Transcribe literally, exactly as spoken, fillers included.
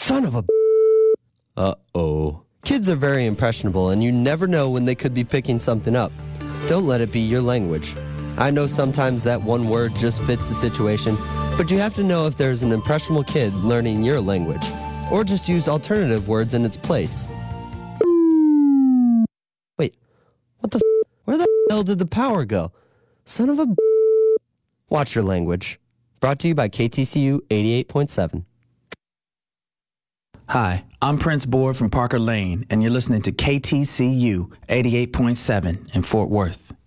Son of a... Uh-oh. Kids are very impressionable, and you never know when they could be picking something up. Don't let it be your language. I know sometimes that one word just fits the situation, but you have to know if there's an impressionable kid learning your language, or just use alternative words in its place. Wait, what the f- Where the hell did the power go? Son of a... Watch your language. Brought to you by K T C U eighty-eight point seven. Hi, I'm Prince Board from Parker Lane, and you're listening to K T C U eighty-eight point seven in Fort Worth.